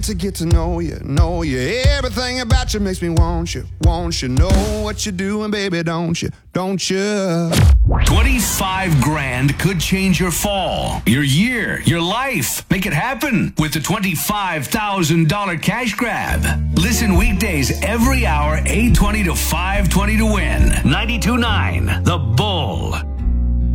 to get to know you. Everything about you makes me want you. Know what you're doing, baby, don't you? 25 grand could change your fall, your year, your life. Make it happen with the $25,000 cash grab. Listen weekdays every hour, 8:20 to 5:20 to win. 92.9 The Bull.